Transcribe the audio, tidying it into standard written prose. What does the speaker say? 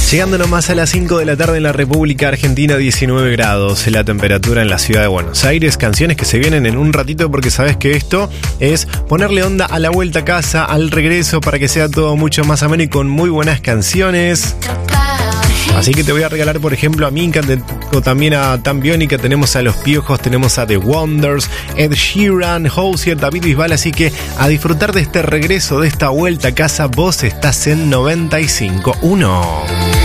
Llegando nomás a las 5 de la tarde en la República Argentina, 19 grados la temperatura en la ciudad de Buenos Aires. Canciones que se vienen en un ratito porque sabes que esto es ponerle onda a la vuelta a casa, al regreso, para que sea todo mucho más ameno y con muy buenas canciones. Así que te voy a regalar, por ejemplo, a Minka, o también a Tan Biónica. Tenemos a Los Piojos, tenemos a The Wonders, Ed Sheeran, Hozier, David Bisbal. Así que a disfrutar de este regreso, de esta vuelta a casa. Vos estás en 95.1.